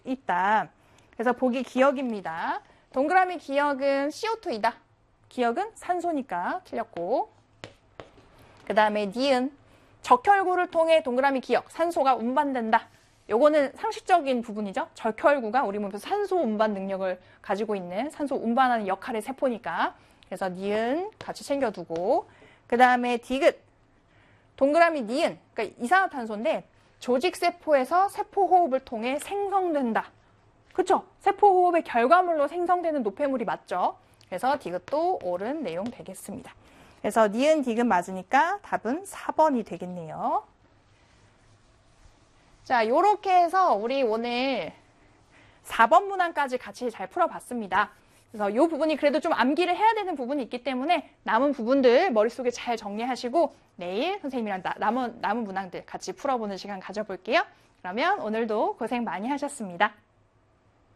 있다. 그래서 보기 기억입니다. 동그라미 기억은 CO2이다. 기억은 산소니까 틀렸고. 그 다음에 니은 적혈구를 통해 동그라미 기억, 산소가 운반된다. 요거는 상식적인 부분이죠. 적혈구가 우리 몸에서 산소 운반 능력을 가지고 있는 산소 운반하는 역할의 세포니까. 그래서 니은 같이 챙겨두고. 그 다음에 디귿 동그라미 니은, 그러니까 이산화탄소인데 조직세포에서 세포호흡을 통해 생성된다. 그쵸? 세포호흡의 결과물로 생성되는 노폐물이 맞죠? 그래서 디귿도 옳은 내용 되겠습니다. 그래서 니은, 디귿 맞으니까 답은 4번이 되겠네요. 자, 요렇게 해서 우리 오늘 4번 문항까지 같이 잘 풀어봤습니다. 그래서 이 부분이 그래도 좀 암기를 해야 되는 부분이 있기 때문에 남은 부분들 머릿속에 잘 정리하시고 내일 선생님이랑 남은 문항들 같이 풀어보는 시간 가져볼게요. 그러면 오늘도 고생 많이 하셨습니다.